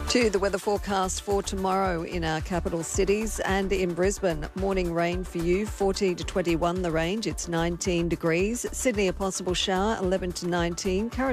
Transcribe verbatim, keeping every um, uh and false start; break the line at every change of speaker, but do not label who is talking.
To the weather forecast for tomorrow in our capital cities and in Brisbane. Morning rain for you, fourteen to twenty-one the range. It's nineteen degrees. Sydney, a possible shower, eleven to nineteen.